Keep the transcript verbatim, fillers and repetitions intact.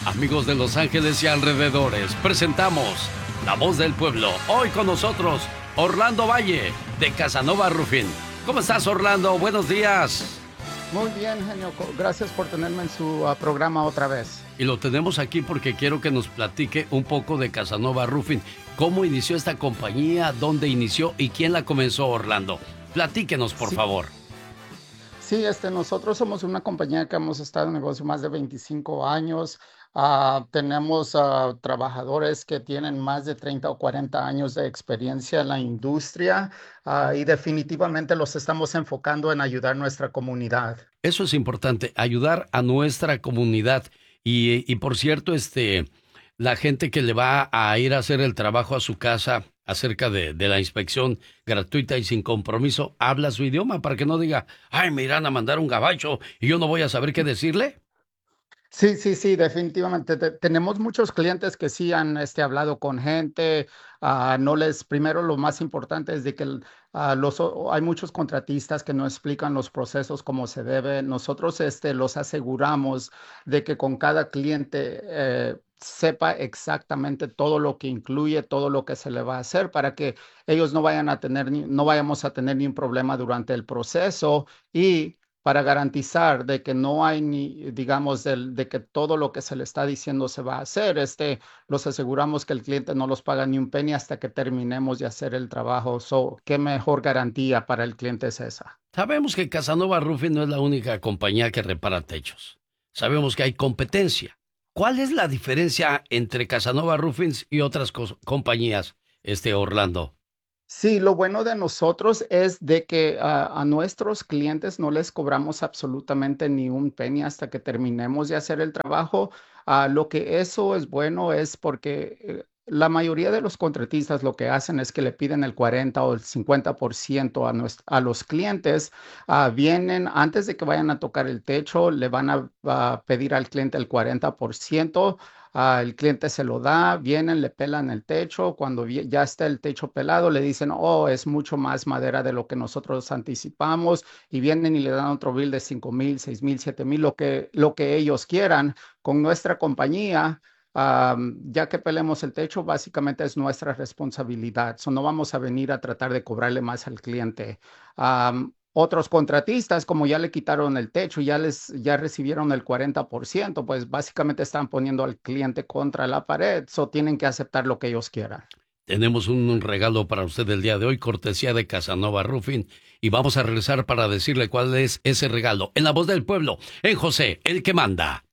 Amigos de Los Ángeles y alrededores, presentamos La Voz del Pueblo. Hoy con nosotros, Orlando Valle, de Casanova Roofing. ¿Cómo estás, Orlando? Buenos días. Muy bien, genio. Gracias por tenerme en su uh, programa otra vez. Y lo tenemos aquí porque quiero que nos platique un poco de Casanova Roofing. ¿Cómo inició esta compañía? ¿Dónde inició? ¿Y quién la comenzó, Orlando? Platíquenos, por Sí. favor. Sí, este, nosotros somos una compañía que hemos estado en negocio más de veinticinco años. Ah, tenemos ah, trabajadores que tienen más de treinta o cuarenta años de experiencia en la industria, ah, y definitivamente los estamos enfocando en ayudar a nuestra comunidad. Eso es importante, ayudar a nuestra comunidad. Y, y por cierto, este, la gente que le va a ir a hacer el trabajo a su casa acerca de, de la inspección gratuita y sin compromiso, habla su idioma para que no diga, ay, me irán a mandar un gabacho y yo no voy a saber qué decirle. Sí, sí, sí, definitivamente. Te- tenemos muchos clientes que sí han este, hablado con gente. Ah, no les, primero lo más importante es de que el- ah, los, o- hay muchos contratistas que no explican los procesos como se debe. Nosotros este, los aseguramos de que con cada cliente eh, sepa exactamente todo lo que incluye, todo lo que se le va a hacer para que ellos no vayan a tener, ni- no vayamos a tener ni un problema durante el proceso y para garantizar de que no hay ni, digamos, del- de que todo lo que se le está diciendo se va a hacer. Este, los aseguramos que el cliente no los paga ni un penny hasta que terminemos de hacer el trabajo. So, ¿qué mejor garantía para el cliente es esa? Sabemos que Casanova Roofing no es la única compañía que repara techos. Sabemos que hay competencia. ¿Cuál es la diferencia entre Casanova Roofings y otras cos- compañías, este Orlando? Sí, lo bueno de nosotros es de que ah, a nuestros clientes no les cobramos absolutamente ni un penny hasta que terminemos de hacer el trabajo. Ah, lo que eso es bueno es porque eh, la mayoría de los contratistas lo que hacen es que le piden el cuarenta o el cincuenta por ciento a, nues- a los clientes. Ah, vienen antes de que vayan a tocar el techo, le van a, a pedir al cliente el cuarenta por ciento. Ah, el cliente se lo da, vienen, le pelan el techo. Cuando vi- ya está el techo pelado, le dicen, oh, es mucho más madera de lo que nosotros anticipamos. Y vienen y le dan otro bill de cinco mil, seis mil, siete mil, lo que, lo que ellos quieran. Con nuestra compañía, ah, ya que pelemos el techo, básicamente es nuestra responsabilidad. So, no vamos a venir a tratar de cobrarle más al cliente. Ah, otros contratistas, como ya le quitaron el techo, ya les ya recibieron el cuarenta por ciento, pues básicamente están poniendo al cliente contra la pared, so tienen que aceptar lo que ellos quieran. Tenemos un regalo para usted el día de hoy, cortesía de Casanova Roofing, y vamos a regresar para decirle cuál es ese regalo. En la voz del pueblo, en José, el que manda.